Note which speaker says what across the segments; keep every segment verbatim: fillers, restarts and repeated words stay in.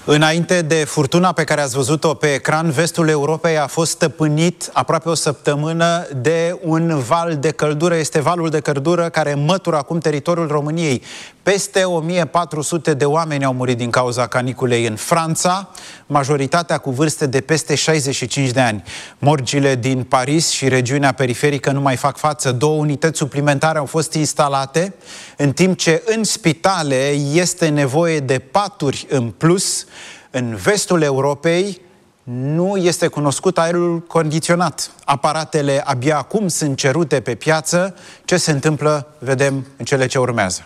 Speaker 1: Înainte de furtuna pe care ați văzut-o pe ecran, vestul Europei a fost stăpânit aproape o săptămână de un val de căldură. Este valul de căldură care mătură acum teritoriul României. Peste o mie patru sute de oameni au murit din cauza caniculei în Franța, majoritatea cu vârste de peste șaizeci și cinci de ani. Morgile din Paris și regiunea periferică nu mai fac față. Două unități suplimentare au fost instalate, în timp ce în spitale este nevoie de paturi în plus. În vestul Europei nu este cunoscut aerul condiționat. Aparatele abia acum sunt cerute pe piață. Ce se întâmplă, vedem în cele ce urmează.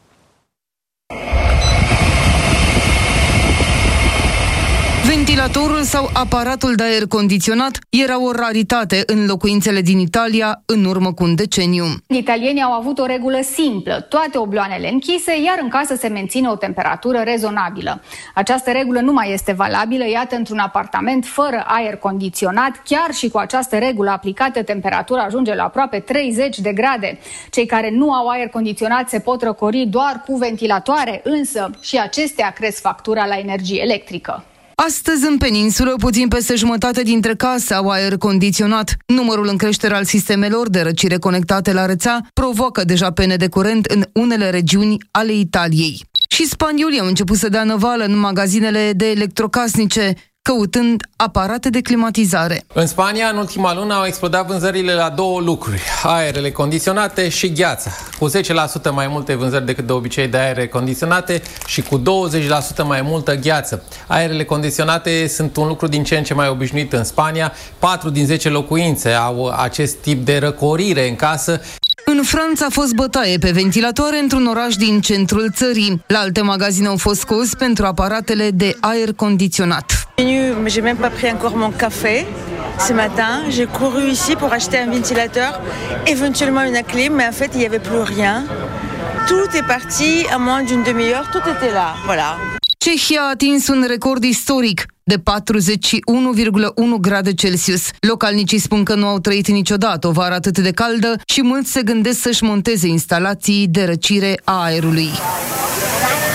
Speaker 2: Ventilatorul sau aparatul de aer condiționat era o raritate în locuințele din Italia în urmă cu un deceniu.
Speaker 3: Italienii au avut o regulă simplă, toate obloanele închise, iar în casă se menține o temperatură rezonabilă. Această regulă nu mai este valabilă, iată, într-un apartament fără aer condiționat, chiar și cu această regulă aplicată, temperatura ajunge la aproape treizeci de grade. Cei care nu au aer condiționat se pot răcori doar cu ventilatoare, însă și acestea cresc factura la energie electrică.
Speaker 2: Astăzi, în peninsulă, puțin peste jumătate dintre case au aer condiționat. Numărul în creștere al sistemelor de răcire conectate la rețea provoacă deja pene de curent în unele regiuni ale Italiei. Și spaniolii au început să dea năvală în magazinele de electrocasnice, căutând aparate de climatizare.
Speaker 4: În Spania, în ultima lună, au explodat vânzările la două lucruri: aerele condiționate și gheața. Cu zece la sută mai multe vânzări decât de obicei de aere condiționate și cu douăzeci la sută mai multă gheață. Aerele condiționate sunt un lucru din ce în ce mai obișnuit în Spania. patru din zece locuințe au acest tip de răcorire în casă.
Speaker 2: În Franța a fost bătaie pe ventilatoare într-un oraș din centrul țării. La alte magazine au fost scos pentru aparatele de aer condiționat.
Speaker 5: J'ai même pas pris encore mon café. Ce matin, j'ai couru ici pour acheter un ventilateur, éventuellement une clim, mais en fait, il y avait plus rien. Tout est parti en moins d'une demi-heure, tout était là. Voilà.
Speaker 2: Cehia a atins un record istoric de patruzeci și unu virgulă unu grade Celsius. Localnicii spun că nu au trăit niciodată o vară atât de caldă și mulți se gândesc să-și monteze instalații de răcire a aerului.